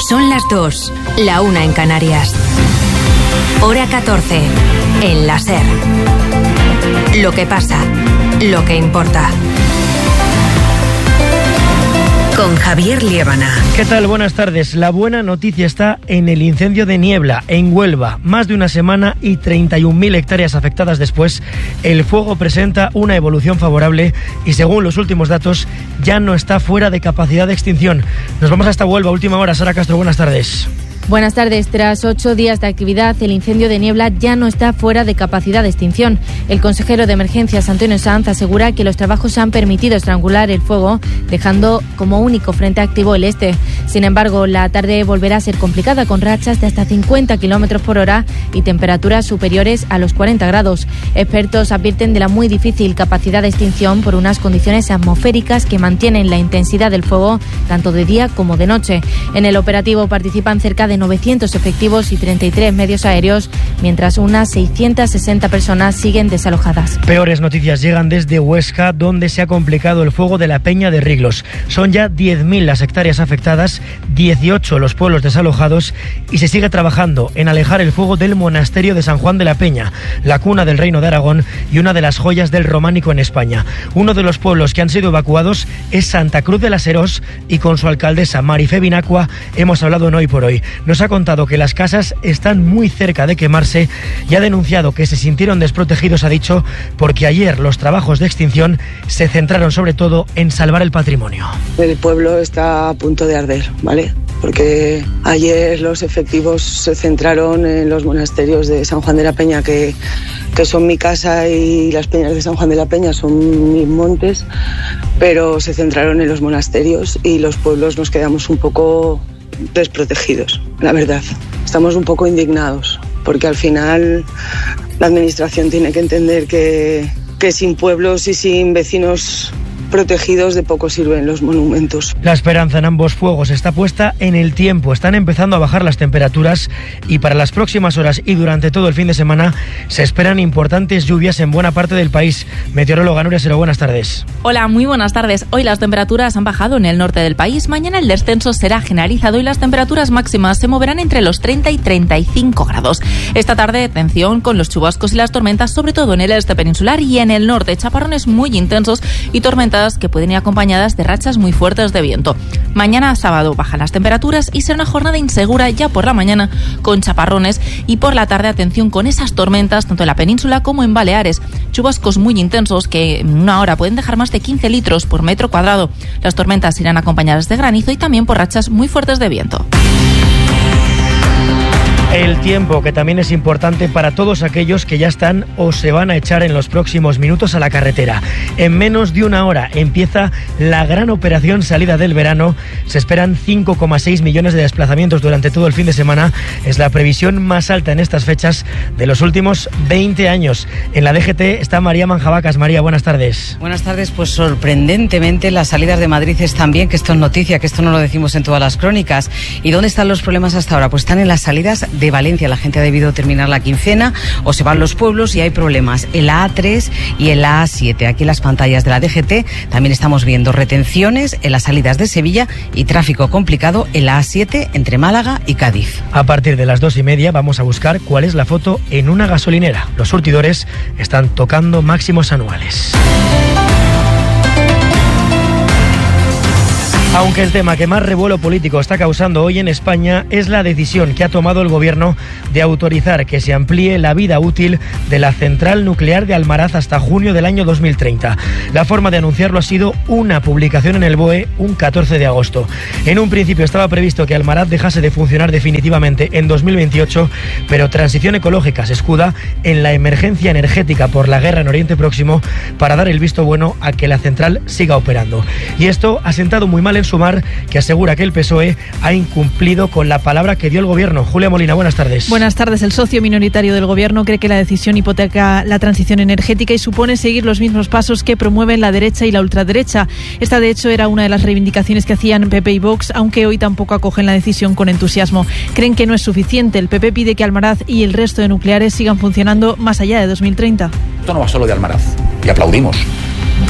Son las 2, la 1 en Canarias. Hora 14, en la SER. Lo que pasa, lo que importa. Con Javier Liébana. ¿Qué tal? Buenas tardes. La buena noticia está en el incendio de Niebla, en Huelva. Más de una semana y 31.000 hectáreas afectadas después, el fuego presenta una evolución favorable y, según los últimos datos, ya no está fuera de capacidad de extinción. Nos vamos hasta Huelva, última hora. Sara Castro, buenas tardes. Buenas tardes. Tras 8 días de actividad, el incendio de Niebla ya no está fuera de capacidad de extinción. El consejero de Emergencias, Antonio Sanz, asegura que los trabajos han permitido estrangular el fuego, dejando como único frente activo el este. Sin embargo, la tarde volverá a ser complicada, con rachas de hasta 50 km por hora y temperaturas superiores a los 40 grados. Expertos advierten de la muy difícil capacidad de extinción por unas condiciones atmosféricas que mantienen la intensidad del fuego tanto de día como de noche. En el operativo participan cerca de 900 efectivos y 33 medios aéreos, mientras unas 660 personas siguen desalojadas. Peores noticias llegan desde Huesca, donde se ha complicado el fuego de la Peña de Riglos. Son ya 10.000 las hectáreas afectadas, 18 los pueblos desalojados y se sigue trabajando en alejar el fuego del monasterio de San Juan de la Peña, la cuna del Reino de Aragón y una de las joyas del románico en España. Uno de los pueblos que han sido evacuados es Santa Cruz de la Serós y con su alcaldesa Marifé Binacua hemos hablado en Hoy por Hoy. Nos ha contado que las casas están muy cerca de quemarse y ha denunciado que se sintieron desprotegidos, ha dicho, porque ayer los trabajos de extinción se centraron sobre todo en salvar el patrimonio. El pueblo está a punto de arder, ¿vale? Porque ayer los efectivos se centraron en los monasterios de San Juan de la Peña, que son mi casa, y las peñas de San Juan de la Peña son mis montes, pero se centraron en los monasterios y los pueblos nos quedamos un poco desprotegidos, la verdad. Estamos un poco indignados, porque al final la administración tiene que entender que sin pueblos y sin vecinos protegidos de poco sirven los monumentos. La esperanza en ambos fuegos está puesta en el tiempo. Están empezando a bajar las temperaturas y para las próximas horas y durante todo el fin de semana se esperan importantes lluvias en buena parte del país. Meteoróloga Nuria Sero, buenas tardes. Hola, muy buenas tardes. Hoy las temperaturas han bajado en el norte del país. Mañana el descenso será generalizado y las temperaturas máximas se moverán entre los 30 y 35 grados. Esta tarde, atención con los chubascos y las tormentas, sobre todo en el este peninsular y en el norte. Chaparrones muy intensos y tormentas que pueden ir acompañadas de rachas muy fuertes de viento. Mañana sábado bajan las temperaturas y será una jornada insegura ya por la mañana con chaparrones y por la tarde atención con esas tormentas tanto en la península como en Baleares. Chubascos muy intensos que en una hora pueden dejar más de 15 litros por metro cuadrado. Las tormentas irán acompañadas de granizo y también por rachas muy fuertes de viento. El tiempo, que también es importante para todos aquellos que ya están o se van a echar en los próximos minutos a la carretera. En menos de una hora empieza la gran operación salida del verano. Se esperan 5,6 millones de desplazamientos durante todo el fin de semana. Es la previsión más alta en estas fechas de los últimos 20 años. En la DGT está María Manjabacas. María, buenas tardes. Buenas tardes. Pues sorprendentemente las salidas de Madrid están bien, que esto es noticia, que esto no lo decimos en todas las crónicas. ¿Y dónde están los problemas hasta ahora? Pues están en las salidas de Valencia. La gente ha debido terminar la quincena o se van los pueblos y hay problemas en la A3 y en la A7. Aquí en las pantallas de la DGT también estamos viendo retenciones en las salidas de Sevilla y tráfico complicado en la A7 entre Málaga y Cádiz. A partir de las 2:30 vamos a buscar cuál es la foto en una gasolinera. Los surtidores están tocando máximos anuales. Aunque el tema que más revuelo político está causando hoy en España es la decisión que ha tomado el Gobierno de autorizar que se amplíe la vida útil de la central nuclear de Almaraz hasta junio del año 2030. La forma de anunciarlo ha sido una publicación en el BOE un 14 de agosto. En un principio estaba previsto que Almaraz dejase de funcionar definitivamente en 2028, pero Transición Ecológica se escuda en la emergencia energética por la guerra en Oriente Próximo para dar el visto bueno a que la central siga operando. Y esto ha sentado muy mal en Sumar, que asegura que el PSOE ha incumplido con la palabra que dio el Gobierno. Julia Molina, buenas tardes. Buenas tardes. El socio minoritario del Gobierno cree que la decisión hipoteca la transición energética y supone seguir los mismos pasos que promueven la derecha y la ultraderecha. Esta, de hecho, era una de las reivindicaciones que hacían PP y Vox, aunque hoy tampoco acogen la decisión con entusiasmo. Creen que no es suficiente. El PP pide que Almaraz y el resto de nucleares sigan funcionando más allá de 2030. Esto no va solo de Almaraz, y aplaudimos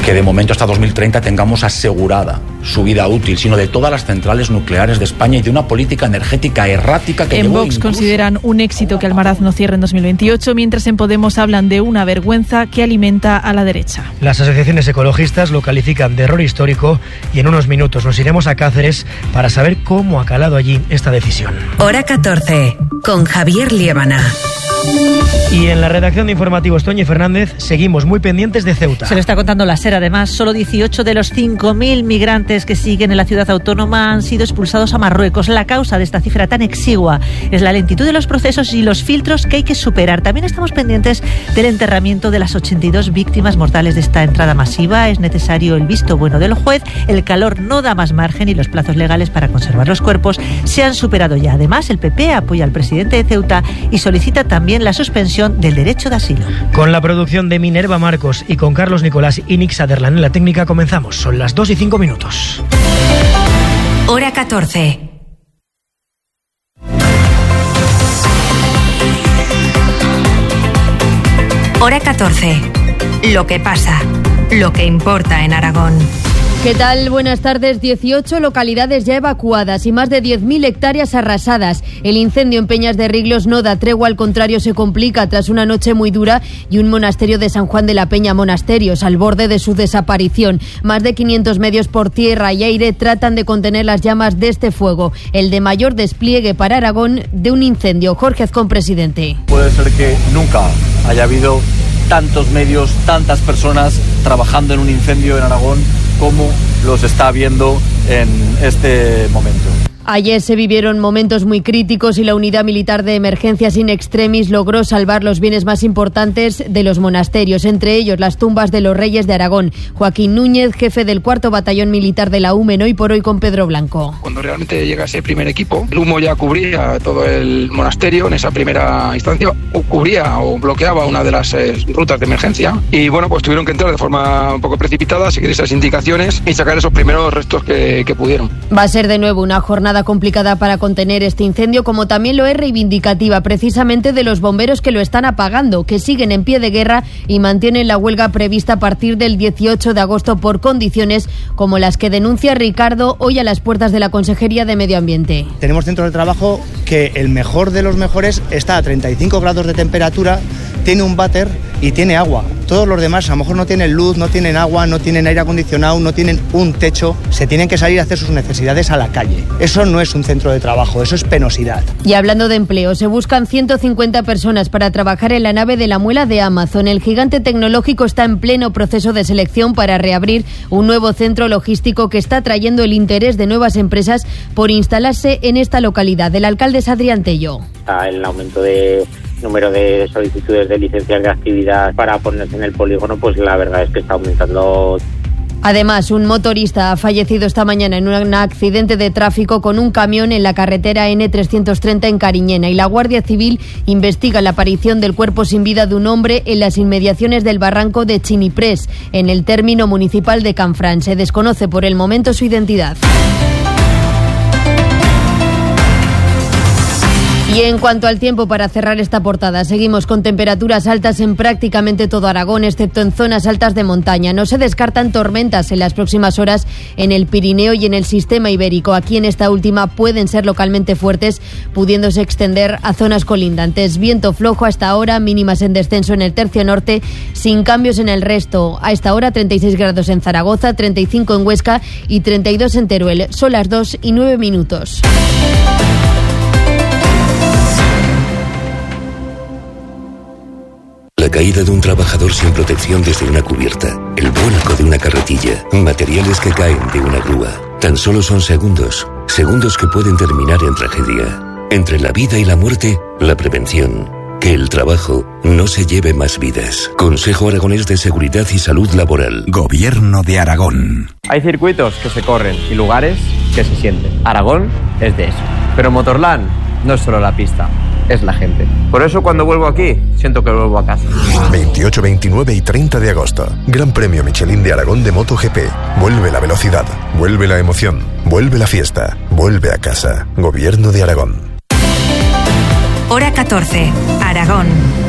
que de momento hasta 2030 tengamos asegurada su vida útil, sino de todas las centrales nucleares de España y de una política energética errática que en Vox consideran un éxito que Almaraz no cierre en 2028, mientras en Podemos hablan de una vergüenza que alimenta a la derecha. Las asociaciones ecologistas lo califican de error histórico y en unos minutos nos iremos a Cáceres para saber cómo ha calado allí esta decisión. Hora 14, con Javier Liébana. Y en la redacción de Informativos, Toñi Fernández, seguimos muy pendientes de Ceuta. Se lo está contando la SER, además. Solo 18 de los 5.000 migrantes que siguen en la ciudad autónoma han sido expulsados a Marruecos. La causa de esta cifra tan exigua es la lentitud de los procesos y los filtros que hay que superar. También estamos pendientes del enterramiento de las 82 víctimas mortales de esta entrada masiva. Es necesario el visto bueno del juez. El calor no da más margen y los plazos legales para conservar los cuerpos se han superado ya. Además, el PP apoya al presidente de Ceuta y solicita también la suspensión del derecho de asilo. Con la producción de Minerva Marcos y con Carlos Nicolás y Nick Sutherland en la técnica comenzamos. Son las 2:05. Hora 14. Hora 14. Lo que pasa, lo que importa en Aragón. ¿Qué tal? Buenas tardes. 18 localidades ya evacuadas y más de 10.000 hectáreas arrasadas. El incendio en Peñas de Riglos no da tregua, al contrario se complica tras una noche muy dura y un monasterio de San Juan de la Peña Monasterios al borde de su desaparición. Más de 500 medios por tierra y aire tratan de contener las llamas de este fuego, el de mayor despliegue para Aragón de un incendio. Jorge Azcón, presidente. Puede ser que nunca haya habido tantos medios, tantas personas trabajando en un incendio en Aragón como los está viendo en este momento. Ayer se vivieron momentos muy críticos y la Unidad Militar de Emergencias in extremis logró salvar los bienes más importantes de los monasterios, entre ellos las tumbas de los reyes de Aragón. Joaquín Núñez, jefe del 4º Batallón Militar de la UMEN, hoy por hoy con Pedro Blanco. Cuando realmente llega ese primer equipo, el humo ya cubría todo el monasterio en esa primera instancia, cubría o bloqueaba una de las rutas de emergencia y bueno, pues tuvieron que entrar de forma un poco precipitada, seguir esas indicaciones y sacar esos primeros restos que pudieron. Va a ser de nuevo una jornada complicada para contener este incendio, como también lo es reivindicativa precisamente de los bomberos que lo están apagando, que siguen en pie de guerra y mantienen la huelga prevista a partir del 18 de agosto por condiciones como las que denuncia Ricardo hoy a las puertas de la Consejería de Medio Ambiente. Tenemos centros de trabajo que el mejor de los mejores está a 35 grados de temperatura, tiene un váter y tiene agua. Todos los demás a lo mejor no tienen luz, no tienen agua, no tienen aire acondicionado, no tienen un techo, se tienen que salir a hacer sus necesidades a la calle. Eso no es un centro de trabajo, eso es penosidad. Y hablando de empleo, se buscan 150 personas para trabajar en la nave de la muela de Amazon. El gigante tecnológico está en pleno proceso de selección para reabrir un nuevo centro logístico que está atrayendo el interés de nuevas empresas por instalarse en esta localidad. El alcalde es Adrián Tello. El aumento de número de solicitudes de licencias de actividad para ponerse en el polígono, pues la verdad es que está aumentando. Además, un motorista ha fallecido esta mañana en un accidente de tráfico con un camión en la carretera N330 en Cariñena y la Guardia Civil investiga la aparición del cuerpo sin vida de un hombre en las inmediaciones del barranco de Chiniprés, en el término municipal de Canfrán. Se desconoce por el momento su identidad. Y en cuanto al tiempo, para cerrar esta portada, seguimos con temperaturas altas en prácticamente todo Aragón, excepto en zonas altas de montaña. No se descartan tormentas en las próximas horas en el Pirineo y en el sistema ibérico. Aquí en esta última pueden ser localmente fuertes, pudiéndose extender a zonas colindantes. Viento flojo hasta ahora, mínimas en descenso en el tercio norte, sin cambios en el resto. A esta hora 36 grados en Zaragoza, 35 en Huesca y 32 en Teruel. Son las 2:09. La caída de un trabajador sin protección desde una cubierta, el vuelco de una carretilla, materiales que caen de una grúa. Tan solo son segundos que pueden terminar en tragedia. Entre la vida y la muerte, la prevención. Que el trabajo no se lleve más vidas. Consejo Aragonés de Seguridad y Salud Laboral. Gobierno de Aragón. Hay circuitos que se corren y lugares que se sienten. Aragón es de eso. Pero Motorland no es solo la pista, es la gente. Por eso cuando vuelvo aquí, siento que vuelvo a casa. 28, 29 y 30 de agosto. Gran Premio Michelin de Aragón de MotoGP. Vuelve la velocidad, vuelve la emoción, vuelve la fiesta, vuelve a casa. Gobierno de Aragón. Hora 14, Aragón.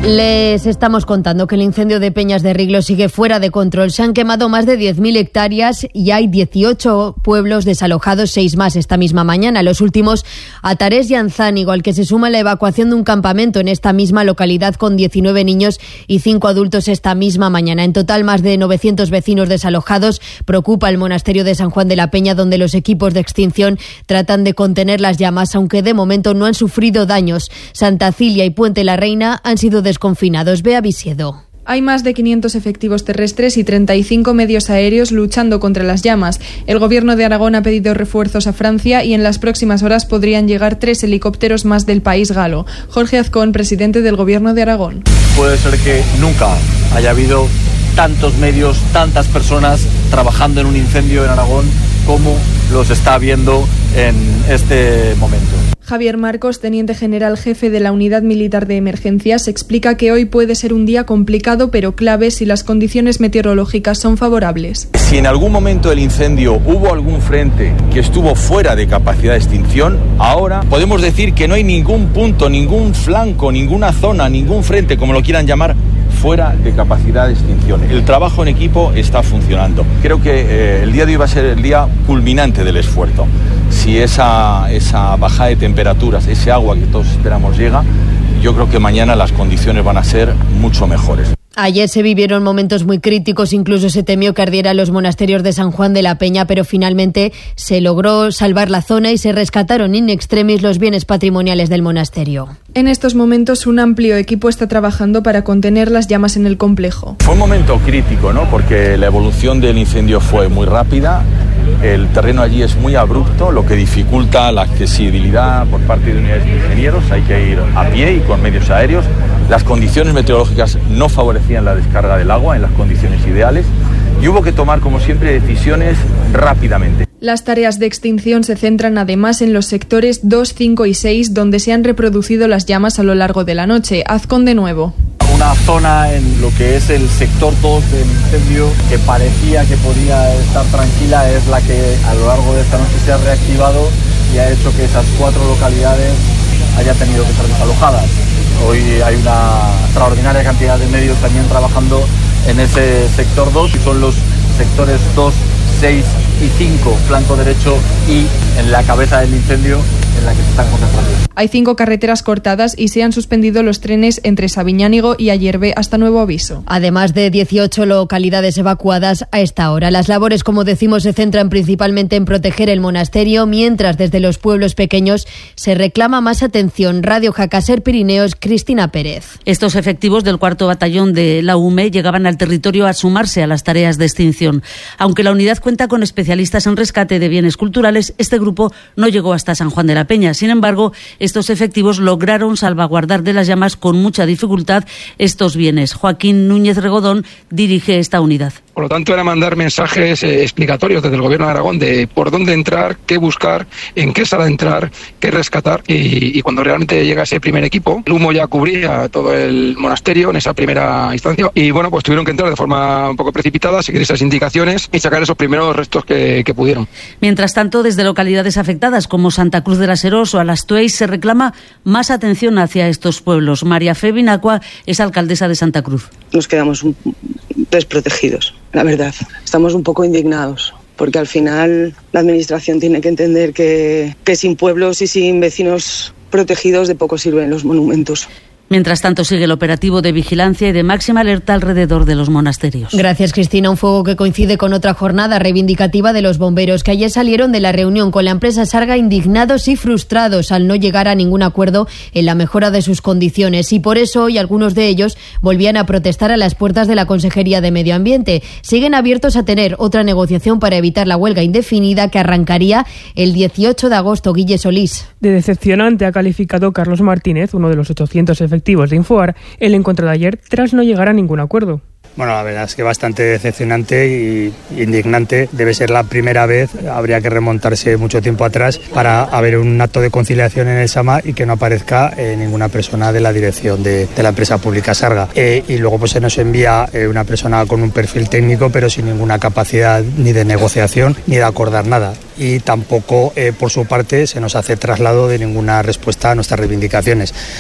Les estamos contando que el incendio de Peñas de Riglo sigue fuera de control. Se han quemado más de 10.000 hectáreas y hay 18 pueblos desalojados, 6 más esta misma mañana. Los últimos, Atarés y Anzánigo, al que se suma la evacuación de un campamento en esta misma localidad con 19 niños y 5 adultos esta misma mañana. En total, más de 900 vecinos desalojados. Preocupa el monasterio de San Juan de la Peña, donde los equipos de extinción tratan de contener las llamas, aunque de momento no han sufrido daños. Santa Cilia y Puente la Reina han sido desconfinados. Bea Visiedo. Hay más de 500 efectivos terrestres y 35 medios aéreos luchando contra las llamas. El Gobierno de Aragón ha pedido refuerzos a Francia y en las próximas horas podrían llegar 3 helicópteros más del país galo. Jorge Azcón, presidente del Gobierno de Aragón. Puede ser que nunca haya habido tantos medios, tantas personas trabajando en un incendio en Aragón como los está habiendo en este momento. Javier Marcos, teniente general jefe de la Unidad Militar de Emergencias, explica que hoy puede ser un día complicado pero clave si las condiciones meteorológicas son favorables. Si en algún momento del incendio hubo algún frente que estuvo fuera de capacidad de extinción, ahora podemos decir que no hay ningún punto, ningún flanco, ninguna zona, ningún frente, como lo quieran llamar, fuera de capacidad de extinción. El trabajo en equipo está funcionando. Creo que el día de hoy va a ser el día culminante del esfuerzo. Si esa bajada de temperaturas, ese agua que todos esperamos llega, yo creo que mañana las condiciones van a ser mucho mejores. Ayer se vivieron momentos muy críticos, incluso se temió que ardieran los monasterios de San Juan de la Peña, pero finalmente se logró salvar la zona y se rescataron in extremis los bienes patrimoniales del monasterio. En estos momentos un amplio equipo está trabajando para contener las llamas en el complejo. Fue un momento crítico, ¿no? Porque la evolución del incendio fue muy rápida, el terreno allí es muy abrupto, lo que dificulta la accesibilidad por parte de unidades de ingenieros, hay que ir a pie y con medios aéreos. Las condiciones meteorológicas no favorecían la descarga del agua en las condiciones ideales y hubo que tomar, como siempre, decisiones rápidamente. Las tareas de extinción se centran además en los sectores 2, 5 y 6, donde se han reproducido las llamas a lo largo de la noche. Azcón de nuevo. Una zona en lo que es el sector 2 del incendio que parecía que podía estar tranquila es la que a lo largo de esta noche se ha reactivado y ha hecho que esas 4 localidades haya tenido que ser desalojadas. Hoy hay una extraordinaria cantidad de medios también trabajando en ese sector 2 y son los sectores 2, 6 y 5, flanco derecho y en la cabeza del incendio en la que se están concentrando. Hay 5 carreteras cortadas y se han suspendido los trenes entre Sabiñánigo y Ayerbe hasta nuevo aviso. Además de 18 localidades evacuadas a esta hora. Las labores, como decimos, se centran principalmente en proteger el monasterio, mientras desde los pueblos pequeños se reclama más atención. Radio Jacaser Pirineos, Cristina Pérez. Estos efectivos del 4º Batallón de la UME llegaban al territorio a sumarse a las tareas de extinción. Aunque la unidad cuenta con especialistas en rescate de bienes culturales, este grupo no llegó hasta San Juan de la Peña. Sin embargo, estos efectivos lograron salvaguardar de las llamas con mucha dificultad estos bienes. Joaquín Núñez Regodón dirige esta unidad. Por lo tanto, era mandar mensajes explicatorios desde el Gobierno de Aragón de por dónde entrar, qué buscar, en qué sala entrar, qué rescatar. Y cuando realmente llega ese primer equipo, el humo ya cubría todo el monasterio en esa primera instancia. Y bueno, pues tuvieron que entrar de forma un poco precipitada, seguir esas indicaciones y sacar esos primeros restos que pudieron. Mientras tanto, desde localidades afectadas como Santa Cruz de la Serós o Alastuéis se reclama más atención hacia estos pueblos. María Fe Binacua es alcaldesa de Santa Cruz. Nos quedamos desprotegidos, la verdad. Estamos un poco indignados, porque al final la administración tiene que entender que sin pueblos y sin vecinos protegidos de poco sirven los monumentos. Mientras tanto, sigue el operativo de vigilancia y de máxima alerta alrededor de los monasterios. Gracias, Cristina. Un fuego que coincide con otra jornada reivindicativa de los bomberos, que ayer salieron de la reunión con la empresa Sarga indignados y frustrados al no llegar a ningún acuerdo en la mejora de sus condiciones. Y por eso hoy algunos de ellos volvían a protestar a las puertas de la Consejería de Medio Ambiente. Siguen abiertos a tener otra negociación para evitar la huelga indefinida que arrancaría el 18 de agosto. Guille Solís. De decepcionante ha calificado Carlos Martínez, uno de los 800 efectivos de Infoar, el encuentro de ayer tras no llegar a ningún acuerdo. Bueno, la verdad es que bastante decepcionante y indignante. Debe ser la primera vez, habría que remontarse mucho tiempo atrás para haber un acto de conciliación en el SAMA y que no aparezca ninguna persona de la dirección de la empresa pública Sarga. Y luego pues se nos envía una persona con un perfil técnico pero sin ninguna capacidad ni de negociación ni de acordar nada. Y tampoco por su parte se nos hace traslado de ninguna respuesta a nuestras reivindicaciones.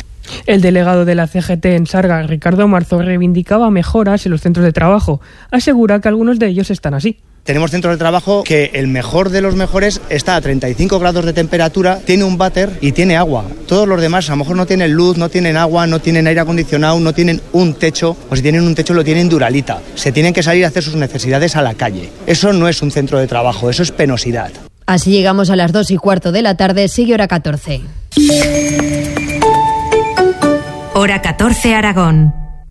El delegado de la CGT en Sarga, Ricardo Marzo, reivindicaba mejoras en los centros de trabajo. Asegura que algunos de ellos están así. Tenemos centros de trabajo que el mejor de los mejores está a 35 grados de temperatura, tiene un váter y tiene agua. Todos los demás a lo mejor no tienen luz, no tienen agua, no tienen aire acondicionado, no tienen un techo, o si tienen un techo lo tienen Duralita. Se tienen que salir a hacer sus necesidades a la calle. Eso no es un centro de trabajo, eso es penosidad. Así llegamos a las 2:15 de la tarde, sigue hora 14. Hora 14 Aragón.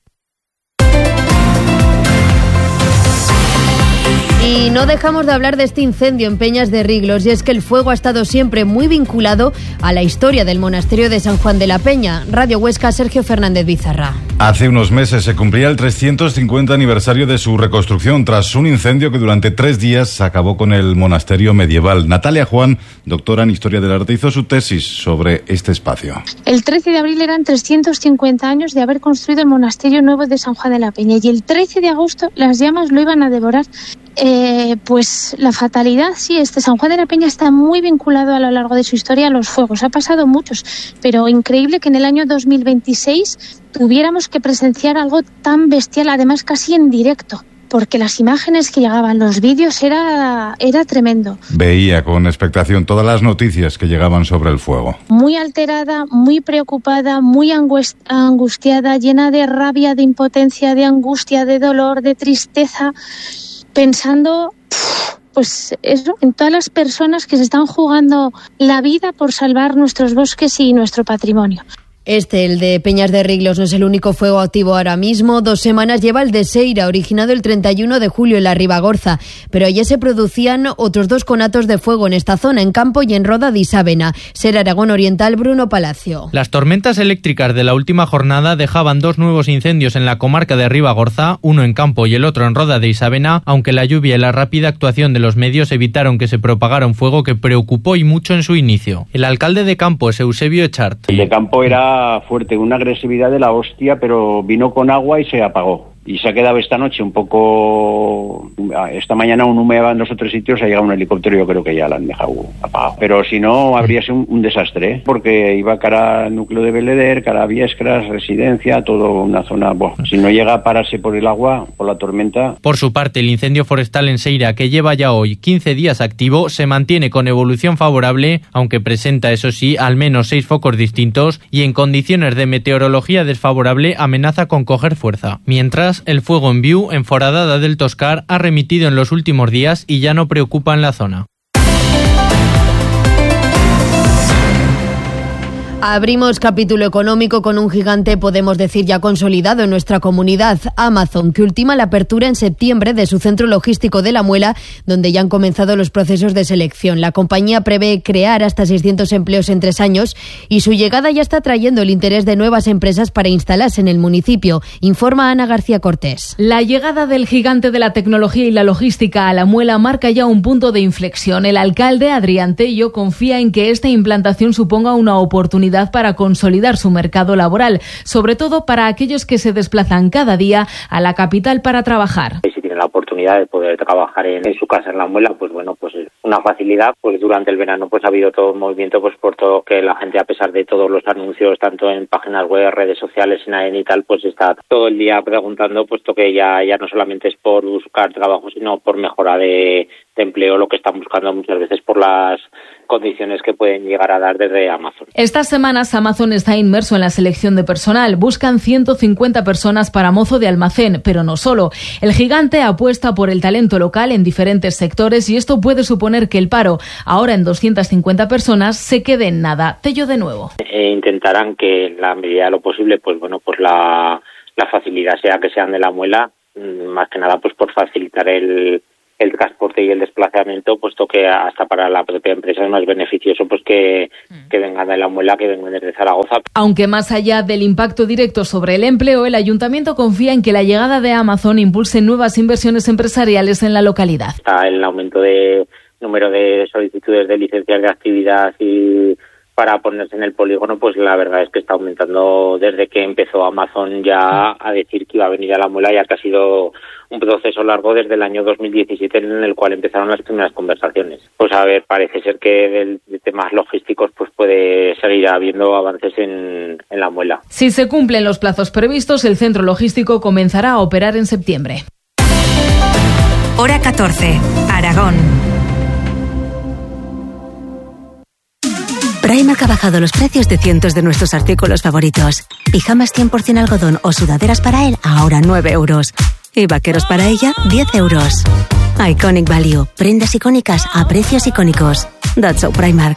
Y no dejamos de hablar de este incendio en Peñas de Riglos, y es que el fuego ha estado siempre muy vinculado a la historia del monasterio de San Juan de la Peña. Radio Huesca, Sergio Fernández Bizarra. Hace unos meses se cumplía el 350 aniversario de su reconstrucción tras un incendio que durante 3 días acabó con el monasterio medieval. Natalia Juan, doctora en Historia del Arte, hizo su tesis sobre este espacio. El 13 de abril eran 350 años de haber construido el monasterio nuevo de San Juan de la Peña, y el 13 de agosto las llamas lo iban a devorar. Pues la fatalidad, sí, San Juan de la Peña está muy vinculado a lo largo de su historia a los fuegos. Ha pasado muchos, pero increíble que en el año 2026 tuviéramos que presenciar algo tan bestial, además casi en directo, porque las imágenes que llegaban, los vídeos, era tremendo. Veía con expectación todas las noticias que llegaban sobre el fuego. Muy alterada, muy preocupada, muy angustiada, llena de rabia, de impotencia, de angustia, de dolor, de tristeza, pensando, pues eso, en todas las personas que se están jugando la vida por salvar nuestros bosques y nuestro patrimonio. El de Peñas de Riglos, no es el único fuego activo ahora mismo. 2 semanas lleva el de Seira, originado el 31 de julio en la Ribagorza. Pero ayer se producían otros 2 conatos de fuego en esta zona, en Campo y en Roda de Isávena. Ser Aragón Oriental, Bruno Palacio. Las tormentas eléctricas de la última jornada dejaban 2 nuevos incendios en la comarca de Ribagorza, uno en Campo y el otro en Roda de Isávena, aunque la lluvia y la rápida actuación de los medios evitaron que se propagara un fuego que preocupó y mucho en su inicio. El alcalde de Campo es Eusebio Echart. El de Campo era fuerte, una agresividad de la hostia, pero vino con agua y se apagó. Y se ha quedado esta noche un poco... Esta mañana un humeaba en 2 o 3 sitios, ha llegado un helicóptero, yo creo que ya la han dejado apagado. Pero si no, habría sido un desastre, ¿eh? Porque iba cara al núcleo de Beleder, cara a Viescras, residencia, todo una zona... Bueno, si no llega a pararse por el agua, por la tormenta... Por su parte, el incendio forestal en Seira, que lleva ya hoy 15 días activo, se mantiene con evolución favorable, aunque presenta, eso sí, al menos 6 focos distintos y en condiciones de meteorología desfavorable amenaza con coger fuerza. Mientras, el fuego en Viu, en Foradada del Toscar, ha remitido en los últimos días y ya no preocupa en la zona. Abrimos capítulo económico con un gigante, podemos decir, ya consolidado en nuestra comunidad, Amazon, que ultima la apertura en septiembre de su centro logístico de La Muela, donde ya han comenzado los procesos de selección. La compañía prevé crear hasta 600 empleos en 3 años y su llegada ya está trayendo el interés de nuevas empresas para instalarse en el municipio, informa Ana García Cortés. La llegada del gigante de la tecnología y la logística a La Muela marca ya un punto de inflexión. El alcalde, Adrián Tello, confía en que esta implantación suponga una oportunidad para consolidar su mercado laboral, sobre todo para aquellos que se desplazan cada día a la capital para trabajar. Si tienen la oportunidad de poder trabajar en su casa en La Muela, pues bueno, pues es una facilidad. Pues durante el verano pues ha habido todo un movimiento, pues por todo que la gente, a pesar de todos los anuncios, tanto en páginas web, redes sociales, en AEN y tal, pues está todo el día preguntando, puesto que ya no solamente es por buscar trabajo, sino por mejora de empleo, lo que están buscando muchas veces por las condiciones que pueden llegar a dar desde Amazon. Estas semanas Amazon está inmerso en la selección de personal. Buscan 150 personas para mozo de almacén, pero no solo. El gigante apuesta por el talento local en diferentes sectores y esto puede suponer que el paro, ahora en 250 personas, se quede en nada. Tello de nuevo. Intentarán que en la medida de lo posible, pues bueno, pues la facilidad sea que sean de La Muela, más que nada pues por facilitar el transporte y el desplazamiento, puesto que hasta para la propia empresa es más beneficioso pues que vengan de La Muela, que vengan desde Zaragoza. Aunque más allá del impacto directo sobre el empleo, el ayuntamiento confía en que la llegada de Amazon impulse nuevas inversiones empresariales en la localidad. Está el aumento de número de solicitudes de licencias de actividad y para ponerse en el polígono, pues la verdad es que está aumentando desde que empezó Amazon ya a decir que iba a venir a La Muela, ya que ha sido un proceso largo desde el año 2017 en el cual empezaron las primeras conversaciones. Pues a ver, parece ser que de temas logísticos pues puede seguir habiendo avances en La Muela. Si se cumplen los plazos previstos, el centro logístico comenzará a operar en septiembre. Hora 14, Aragón. Primark ha bajado los precios de cientos de nuestros artículos favoritos. Pijamas 100% algodón o sudaderas para él, ahora 9 euros. Y vaqueros para ella, 10 euros. Iconic Value. Prendas icónicas a precios icónicos. That's so Primark.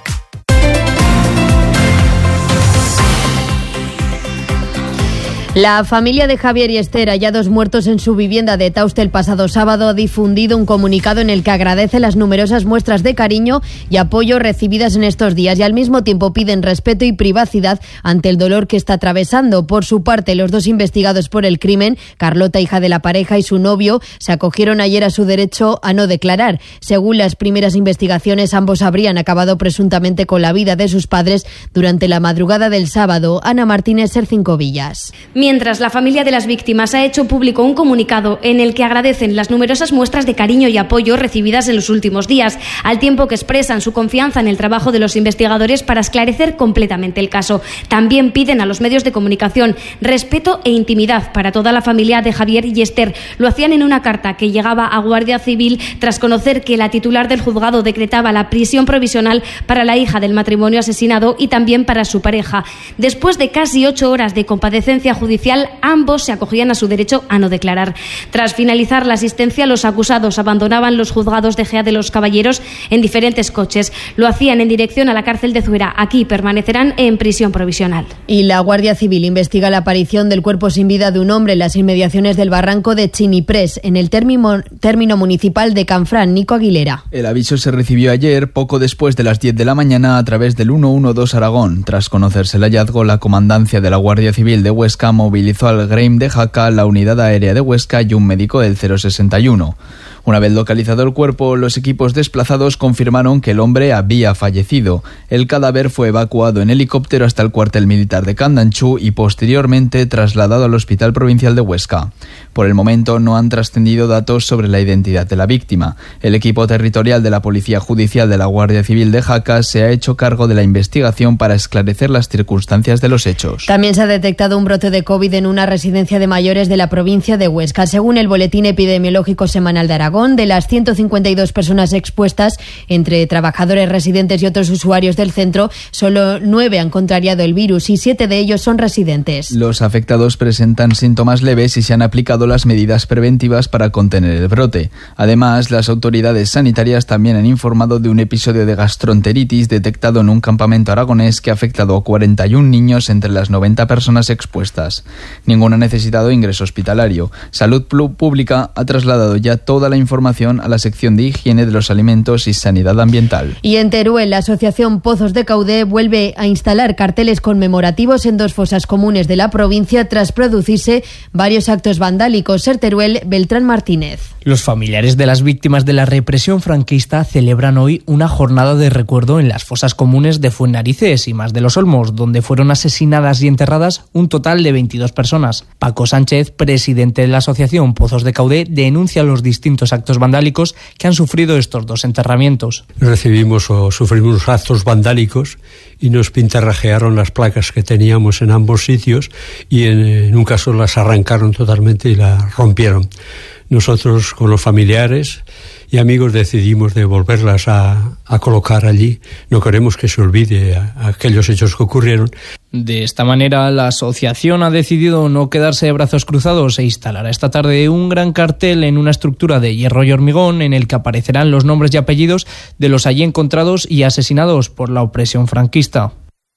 La familia de Javier y Esther, hallados muertos en su vivienda de Tauste el pasado sábado, ha difundido un comunicado en el que agradece las numerosas muestras de cariño y apoyo recibidas en estos días y al mismo tiempo piden respeto y privacidad ante el dolor que está atravesando. Por su parte, los dos investigados por el crimen, Carlota, hija de la pareja, y su novio, se acogieron ayer a su derecho a no declarar. Según las primeras investigaciones, ambos habrían acabado presuntamente con la vida de sus padres durante la madrugada del sábado. Ana Martínez, Ser 5 Villas. Mientras, la familia de las víctimas ha hecho público un comunicado en el que agradecen las numerosas muestras de cariño y apoyo recibidas en los últimos días, al tiempo que expresan su confianza en el trabajo de los investigadores para esclarecer completamente el caso. También piden a los medios de comunicación respeto e intimidad para toda la familia de Javier y Esther. Lo hacían en una carta que llegaba a Guardia Civil tras conocer que la titular del juzgado decretaba la prisión provisional para la hija del matrimonio asesinado y también para su pareja. Después de casi 8 horas de compadecencia judicial, ambos se acogían a su derecho a no declarar. Tras finalizar la asistencia, los acusados abandonaban los juzgados de Gea de los Caballeros en diferentes coches. Lo hacían en dirección a la cárcel de Zuera. Aquí permanecerán en prisión provisional. Y la Guardia Civil investiga la aparición del cuerpo sin vida de un hombre en las inmediaciones del barranco de Chiniprés, en el término municipal de Canfrán. Nico Aguilera. El aviso se recibió ayer, poco después de las 10 de la mañana, a través del 112 Aragón. Tras conocerse el hallazgo, la comandancia de la Guardia Civil de Huesca movilizó al GREIM de Jaca, la unidad aérea de Huesca y un médico del 061. Una vez localizado el cuerpo, los equipos desplazados confirmaron que el hombre había fallecido. El cadáver fue evacuado en helicóptero hasta el cuartel militar de Candanchú y posteriormente trasladado al Hospital Provincial de Huesca. Por el momento no han trascendido datos sobre la identidad de la víctima. El equipo territorial de la Policía Judicial de la Guardia Civil de Jaca se ha hecho cargo de la investigación para esclarecer las circunstancias de los hechos. También se ha detectado un brote de COVID en una residencia de mayores de la provincia de Huesca. Según el Boletín Epidemiológico Semanal de Aragón, de las 152 personas expuestas, entre trabajadores residentes y otros usuarios del centro, solo 9 han contrariado el virus y 7 de ellos son residentes. Los afectados presentan síntomas leves y se han aplicado las medidas preventivas para contener el brote. Además, las autoridades sanitarias también han informado de un episodio de gastroenteritis detectado en un campamento aragonés que ha afectado a 41 niños entre las 90 personas expuestas. Ninguno ha necesitado ingreso hospitalario. Salud Pública ha trasladado ya toda la información a la sección de higiene de los alimentos y sanidad ambiental. Y en Teruel, la asociación Pozos de Caudé vuelve a instalar carteles conmemorativos en 2 fosas comunes de la provincia tras producirse varios actos vandálicos. Ser Teruel, Beltrán Martínez. Los familiares de las víctimas de la represión franquista celebran hoy una jornada de recuerdo en las fosas comunes de Fuennarices y Mas de los Olmos, donde fueron asesinadas y enterradas un total de 22 personas. Paco Sánchez, presidente de la asociación Pozos de Caudé, denuncia los distintos actos vandálicos que han sufrido estos 2 enterramientos. Recibimos o sufrimos actos vandálicos y nos pintarrajearon las placas que teníamos en ambos sitios y en un caso las arrancaron totalmente y las rompieron. Nosotros con los familiares y amigos decidimos de volverlas a colocar allí. No queremos que se olvide aquellos hechos que ocurrieron. De esta manera, la asociación ha decidido no quedarse de brazos cruzados e instalará esta tarde un gran cartel en una estructura de hierro y hormigón en el que aparecerán los nombres y apellidos de los allí encontrados y asesinados por la opresión franquista.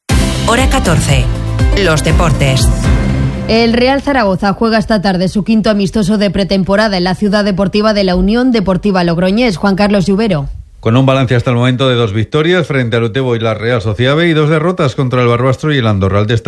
Hora 14. Los deportes. El Real Zaragoza juega esta tarde su 5º amistoso de pretemporada en la ciudad deportiva de la Unión Deportiva Logroñés. Juan Carlos Lluvero. Con un balance hasta el momento de 2 victorias frente al Utebo y la Real Sociedad B y 2 derrotas contra el Barbastro y el Andorra.